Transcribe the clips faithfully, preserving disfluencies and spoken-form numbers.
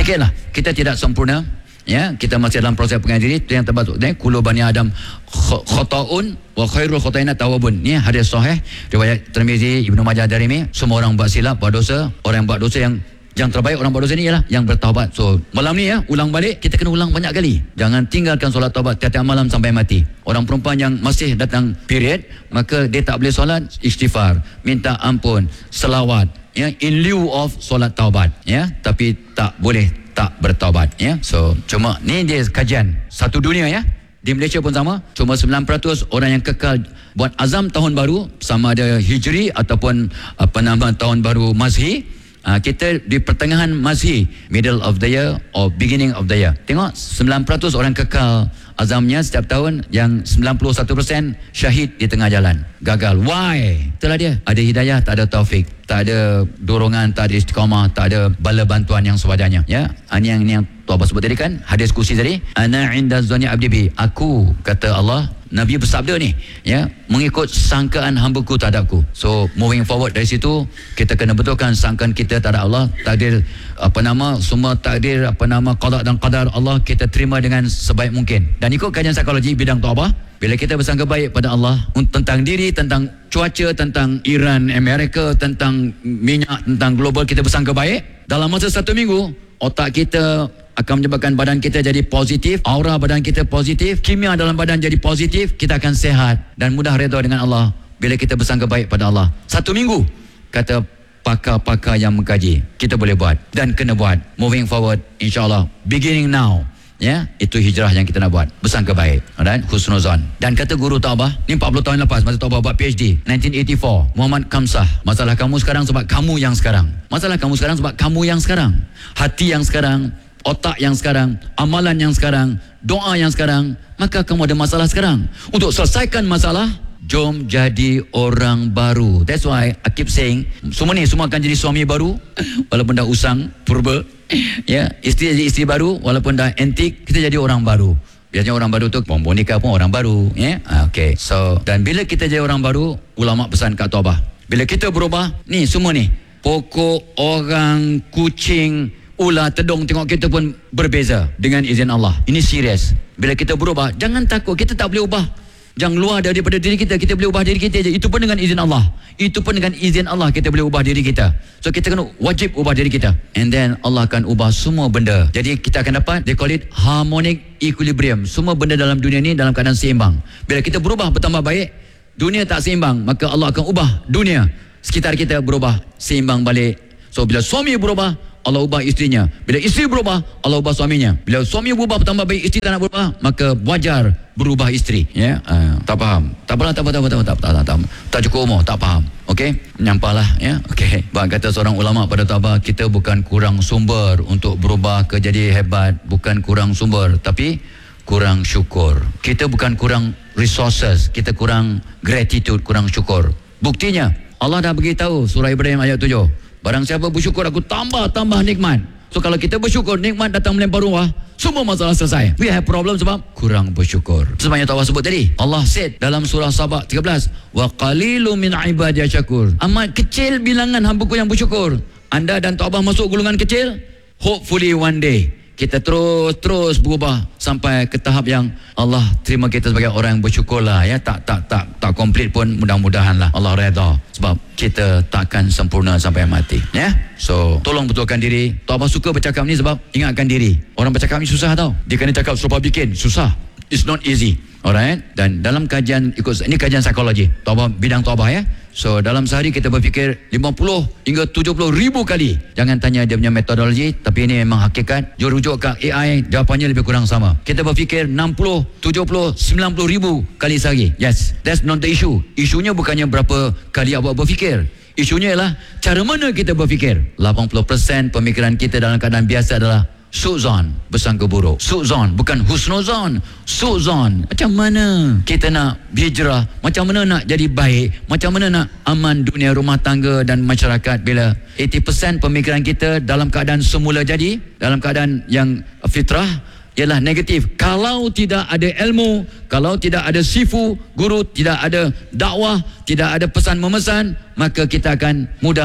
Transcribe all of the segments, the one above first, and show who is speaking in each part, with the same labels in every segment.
Speaker 1: Okey lah, kita tidak sempurna, ya, kita masih dalam proses pengajian diri. Itu yang terbaik. Dan kullu bani Adam khata'un wa khairul khata'ina tawabun. Ni hadis sahih riwayat Tirmizi, Ibnu Majah, Darimi. Semua orang buat silap, buat dosa. Orang yang buat dosa yang yang terbaik orang buat dosa ni ialah yang bertaubat. So malam ni ya, ulang balik, kita kena ulang banyak kali. Jangan tinggalkan solat taubat tiap-tiap malam sampai mati. Orang perempuan yang masih datang period, maka dia tak boleh solat, istighfar, minta ampun, selawat, ya, in lieu of solat taubat, ya, tapi tak boleh tak bertaubat, ya. So cuma ni dia kajian satu dunia, ya. Di Malaysia pun sama, cuma sembilan peratus orang yang kekal buat azam tahun baru, sama ada Hijri ataupun apa nama tahun baru Mazhi. Uh, kita di pertengahan Mazhi, middle of the year or beginning of the year. Tengok sembilan peratus orang kekal azamnya setiap tahun, yang sembilan puluh satu peratus syahid di tengah jalan, gagal. Why? Itulah dia, ada hidayah, tak ada taufik, tak ada dorongan, tak ada istiqamah, tak ada bala bantuan yang sewajarnya, ya. Ini yang, ini yang Tuhan sebut tadi kan, hadis kursi tadi, ana inda zanni abdi bi, aku, kata Allah, Nabi bersabda ni, ya, mengikut sangkaan hamba-Ku terhadapku. So moving forward dari situ, kita kena betulkan sangkaan kita terhadap Allah. Takdir apa nama, semua takdir apa nama qada dan qadar Allah kita terima dengan sebaik mungkin. Dan ikut kajian psikologi bidang taubat, bila kita bersangka baik pada Allah tentang diri, tentang cuaca, tentang Iran, Amerika, tentang minyak, tentang global, kita bersangka baik, dalam masa satu minggu otak kita akan menyebabkan badan kita jadi positif, aura badan kita positif, kimia dalam badan jadi positif, kita akan sehat dan mudah redha dengan Allah bila kita bersangka baik pada Allah. Satu minggu, kata pakar-pakar yang mengkaji, kita boleh buat dan kena buat. Moving forward, insyaAllah, beginning now, ya, itu hijrah yang kita nak buat, bersangka baik, alright, husnuzan. Dan kata guru Taubah ni empat puluh tahun lepas, masa Taubah buat PhD nineteen eighty-four, Muhammad Kamsah, masalah kamu sekarang sebab kamu yang sekarang, masalah kamu sekarang sebab kamu yang sekarang, hati yang sekarang, otak yang sekarang, amalan yang sekarang, doa yang sekarang, maka kamu ada masalah sekarang. Untuk selesaikan masalah, jom jadi orang baru. That's why I keep saying, semua ni semua akan jadi suami baru walaupun dah usang purba, ya, isteri jadi isteri baru walaupun dah antik, kita jadi orang baru. Biasanya orang baru tu perempuan nikah pun orang baru, ya. Okay, so dan bila kita jadi orang baru, ulama pesan kat Taubah, bila kita berubah, ni semua ni, pokok, orang, kucing, ular, tedung, tengok kita pun berbeza dengan izin Allah. Ini serius. Bila kita berubah, jangan takut, kita tak boleh ubah yang luar daripada diri kita, kita boleh ubah diri kita je. Itu pun dengan izin Allah. Itu pun dengan izin Allah kita boleh ubah diri kita. So kita kena wajib ubah diri kita. And then Allah akan ubah semua benda. Jadi kita akan dapat, they call it harmonic equilibrium. Semua benda dalam dunia ni dalam keadaan seimbang. Bila kita berubah bertambah baik, dunia tak seimbang, maka Allah akan ubah dunia sekitar kita berubah seimbang balik. So bila suami berubah, Allah ubah isterinya. Bila isteri berubah, Allah ubah suaminya. Bila suami berubah bertambah baik, isteri tak nak berubah, maka wajar berubah isteri, ya. Uh, tak faham, tak apa, tak apa, tak apa, tak apa, tak apa, tak, tak, tak cukup umur, tak faham. Okey, nyampahlah, ya. Okey, bang kata seorang ulama pada Taubah, kita bukan kurang sumber untuk berubah ke jadi hebat, bukan kurang sumber, tapi kurang syukur. Kita bukan kurang resources, kita kurang gratitude, kurang syukur. Buktinya Allah dah beritahu surah Ibrahim ayat tujuh, barang siapa bersyukur, aku tambah-tambah nikmat. So kalau kita bersyukur, nikmat datang melempar ruah, semua masalah selesai. We have problem sebab kurang bersyukur. Sebab yang Allah sebut tadi, Allah said dalam surah Sabah tiga belas, wa qalilun min ibadiy syakur. Amat kecil bilangan hamba-Ku yang bersyukur. Anda dan Taubah masuk golongan kecil, hopefully one day kita terus-terus berubah sampai ke tahap yang Allah terima kita sebagai orang yang bersyukur lah, ya. Tak tak tak tak komplit pun, mudah-mudahan lah Allah redha, sebab kita takkan sempurna sampai mati, ya. So tolong betulkan diri. Taubah suka bercakap ni sebab ingatkan diri. Orang bercakap ni susah tau. Dia kena cakap serupa bikin, susah. It's not easy. Alright. Dan dalam kajian, ikut ini kajian psikologi Taubah, bidang Taubah, ya. So dalam sehari kita berfikir lima puluh hingga tujuh puluh ribu kali. Jangan tanya dia punya metodologi, tapi ini memang hakikat. Jom rujuk ke A I, jawapannya lebih kurang sama. Kita berfikir enam puluh, tujuh puluh, sembilan puluh ribu kali sehari. Yes, that's not the issue. Isunya bukannya berapa kali awak berfikir. Isunya ialah cara mana kita berfikir. lapan puluh peratus pemikiran kita dalam keadaan biasa adalah su'zon, bersangka buruk. Su'zon, bukan husnuzon. Su'zon. Macam mana kita nak hijrah? Macam mana nak jadi baik? Macam mana nak aman dunia, rumah tangga dan masyarakat bila lapan puluh peratus pemikiran kita dalam keadaan semula jadi, dalam keadaan yang fitrah, ialah negatif. Kalau tidak ada ilmu, kalau tidak ada sifu, guru, tidak ada dakwah, tidak ada pesan memesan, maka kita akan mudah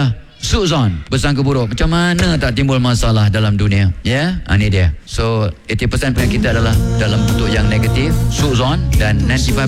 Speaker 1: Su'zon, bersangka buruk. Macam mana tak timbul masalah dalam dunia? Ya, yeah? Ini dia. So, eighty percent penyakit kita adalah dalam bentuk yang negatif, su'zon, dan ninety-five